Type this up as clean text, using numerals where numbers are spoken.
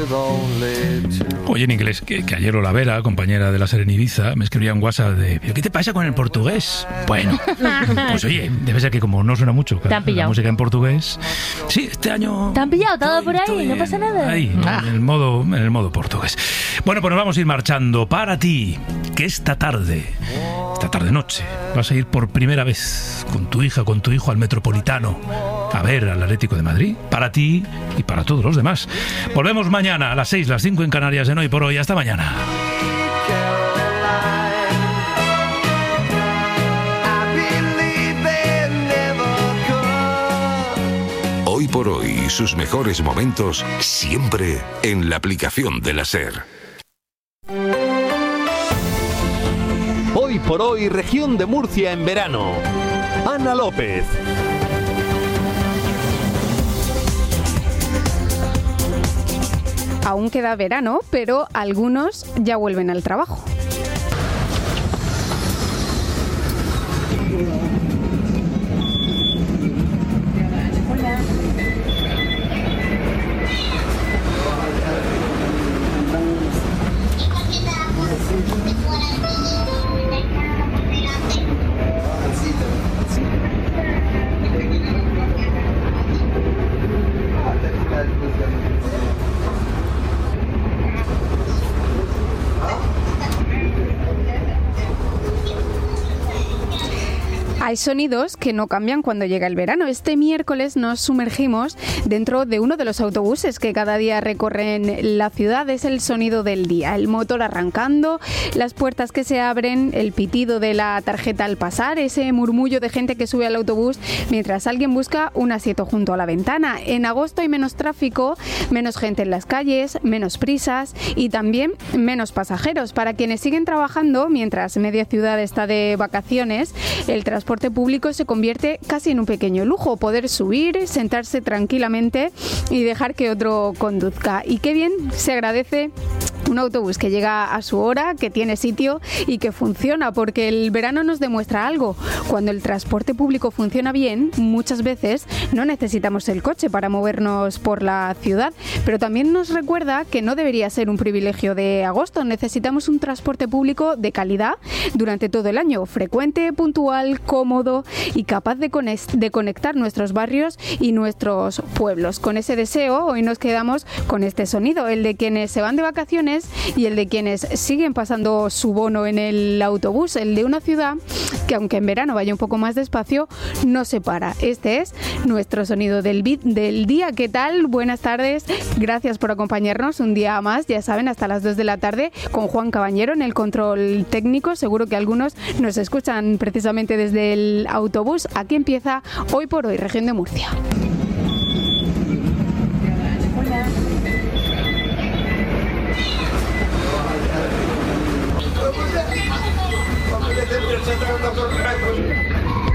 Oye, en inglés, que ayer Olavera, compañera de la SER en Ibiza, me escribía un WhatsApp de ¿pero qué te pasa con el portugués? Bueno, pues oye, debe ser que como no suena mucho la música en portugués. Sí, este año... ¿Te han pillado todo por ahí? ¿No pasa nada? Ahí, en el modo portugués. Bueno, pues nos vamos a ir marchando. Para ti, que esta tarde noche, vas a ir por primera vez con tu hija, con tu hijo al Metropolitano a ver al Atlético de Madrid. Para ti y para todos los demás. Volvemos mañana a las 6, las 5 en Canarias en Hoy por Hoy. Hasta mañana. Hoy por Hoy, sus mejores momentos siempre en la aplicación de la SER. Hoy por Hoy, región de Murcia en verano. Ana López. Aún queda verano, pero algunos ya vuelven al trabajo. Hay sonidos que no cambian cuando llega el verano. Este miércoles nos sumergimos dentro de uno de los autobuses que cada día recorren la ciudad. Es el sonido del día, el motor arrancando, las puertas que se abren, el pitido de la tarjeta al pasar, ese murmullo de gente que sube al autobús mientras alguien busca un asiento junto a la ventana. En agosto hay menos tráfico, menos gente en las calles, menos prisas y también menos pasajeros. Para quienes siguen trabajando mientras media ciudad está de vacaciones, el transporte público se convierte casi en un pequeño lujo, poder subir, sentarse tranquilamente y dejar que otro conduzca. Y qué bien se agradece un autobús que llega a su hora, que tiene sitio y que funciona, porque el verano nos demuestra algo. Cuando el transporte público funciona bien, muchas veces no necesitamos el coche para movernos por la ciudad, pero también nos recuerda que no debería ser un privilegio de agosto. Necesitamos un transporte público de calidad durante todo el año, frecuente, puntual, cómodo y capaz de conectar nuestros barrios y nuestros pueblos. Con ese deseo, hoy nos quedamos con este sonido, el de quienes se van de vacaciones y el de quienes siguen pasando su bono en el autobús, el de una ciudad que, aunque en verano vaya un poco más despacio, no se para. Este es nuestro sonido del día. ¿Qué tal? Buenas tardes. Gracias por acompañarnos un día más. Ya saben, hasta las 2 de la tarde con Juan Cabañero en el control técnico. Seguro que algunos nos escuchan precisamente desde el autobús. Aquí empieza Hoy por Hoy, región de Murcia.